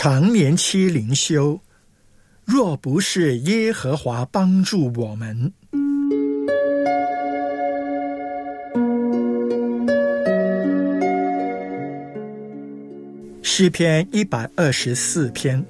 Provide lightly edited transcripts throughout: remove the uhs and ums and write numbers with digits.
常年期灵修，若不是耶和华帮助我们。诗篇124篇。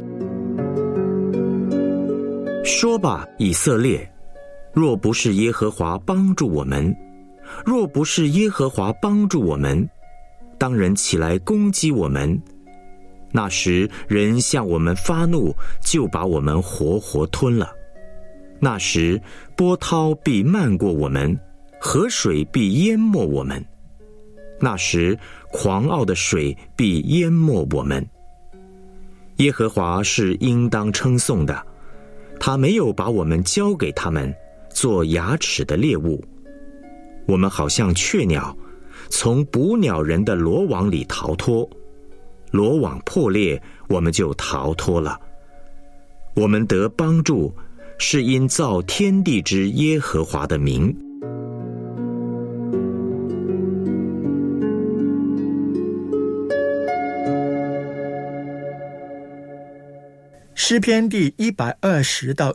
说吧，以色列，若不是耶和华帮助我们，若不是耶和华帮助我们，当人起来攻击我们，那时人向我们发怒，就把我们活活吞了。那时波涛必漫过我们，河水必淹没我们。那时狂傲的水必淹没我们。耶和华是应当称颂的，他没有把我们交给他们做牙齿的猎物。我们好像雀鸟，从捕鸟人的罗网里逃脱，罗网破裂，我们就逃脱了。我们得帮助，是因造天地之耶和华的名。 诗篇第120到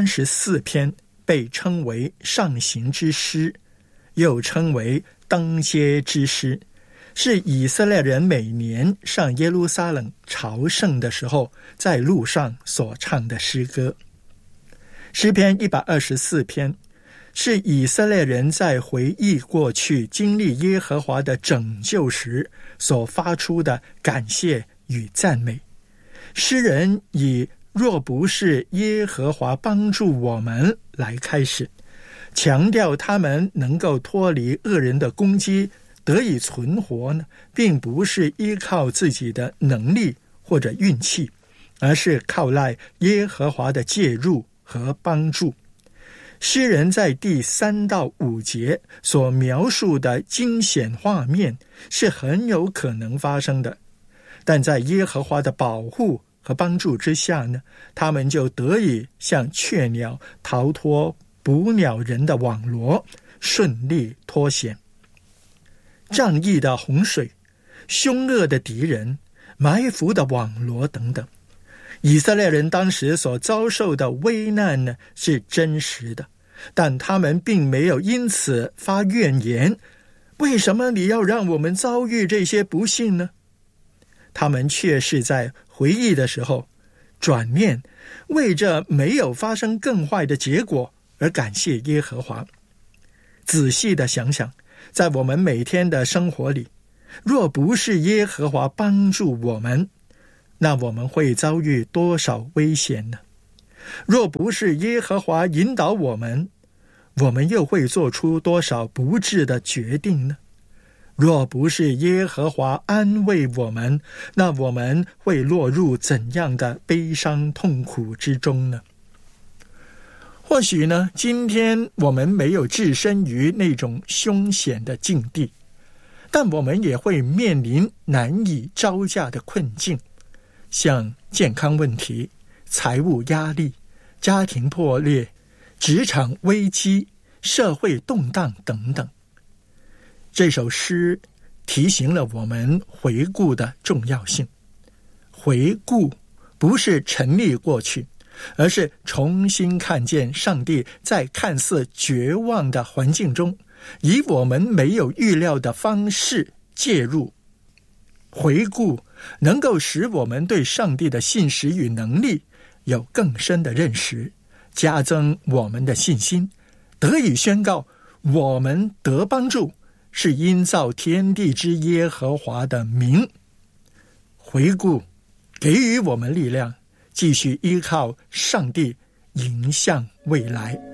134篇被称为上行之诗，又称为登阶之诗，是以色列人每年上耶路撒冷朝圣的时候在路上所唱的诗歌。诗篇124篇是以色列人在回忆过去经历耶和华的拯救时所发出的感谢与赞美。诗人以若不是耶和华帮助我们来开始，强调他们能够脱离恶人的攻击得以存活呢，并不是依靠自己的能力或者运气，而是靠赖耶和华的介入和帮助。诗人在第3到5节所描述的惊险画面是很有可能发生的，但在耶和华的保护和帮助之下呢，他们就得以像雀鸟逃脱捕鸟人的网罗，顺利脱险。仗义的洪水，凶恶的敌人，埋伏的网罗等等，以色列人当时所遭受的危难呢，是真实的，但他们并没有因此发怨言，为什么你要让我们遭遇这些不幸呢？他们却是在回忆的时候转念，为这没有发生更坏的结果而感谢耶和华。仔细的想想，在我们每天的生活里，若不是耶和华帮助我们，那我们会遭遇多少危险呢？若不是耶和华引导我们，我们又会做出多少不智的决定呢？若不是耶和华安慰我们，那我们会落入怎样的悲伤痛苦之中呢？或许呢，今天我们没有置身于那种凶险的境地，但我们也会面临难以招架的困境，像健康问题、财务压力、家庭破裂、职场危机、社会动荡等等。这首诗提醒了我们回顾的重要性。回顾不是沉溺过去，而是重新看见上帝在看似绝望的环境中，以我们没有预料的方式介入。回顾能够使我们对上帝的信实与能力有更深的认识，加增我们的信心，得以宣告我们得帮助，是因造天地之耶和华的名。回顾给予我们力量，继续依靠上帝迎向未来。